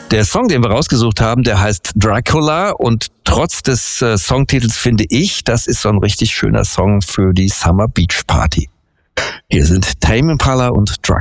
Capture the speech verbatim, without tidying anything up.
Der Song, den wir rausgesucht haben, der heißt Dracula und trotz des äh, Songtitels finde ich, das ist so ein richtig schöner Song für die Summer Beach Party. Hier sind Tame Impala und Dracula.